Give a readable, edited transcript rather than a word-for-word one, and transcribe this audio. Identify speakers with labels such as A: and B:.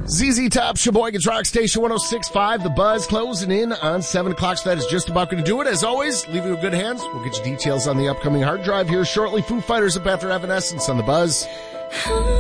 A: ZZ Top, Sheboygan's Rock Station 106.5. The Buzz closing in on 7 o'clock. So that is just about going to do it. As always, leave you in good hands. We'll get you details on the upcoming hard drive here shortly. Foo Fighters up after Evanescence on The Buzz.